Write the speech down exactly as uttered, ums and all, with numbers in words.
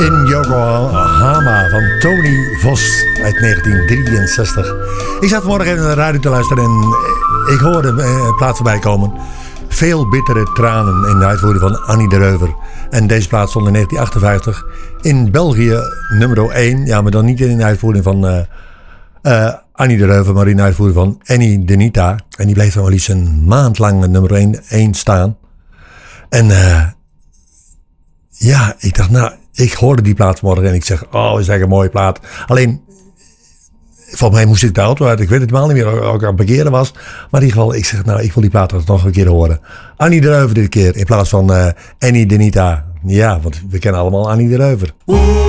In Yokohama van Tony Vos uit negentien drieënzestig. Ik zat vanmorgen even naar de radio te luisteren en ik hoorde een plaat voorbij komen. Veel bittere tranen in de uitvoering van Annie de Reuver. En deze plaat stond in negentien achtenvijftig in België nummer één. Ja, maar dan niet in de uitvoering van uh, uh, Annie de Reuver, maar in de uitvoering van Annie Denita. En die bleef dan wel eens een maand lang nummer één staan. En uh, ja, ik dacht, nou, ik hoorde die plaat morgen en ik zeg, oh, is echt een mooie plaat. Alleen, volgens mij moest ik de auto uit. Ik weet het helemaal niet meer of ik aan het parkeren was. Maar in ieder geval, ik zeg, nou, ik wil die plaat nog een keer horen. Annie de Reuver dit keer, in plaats van uh, Annie Denita. Ja, want we kennen allemaal Annie de Reuver.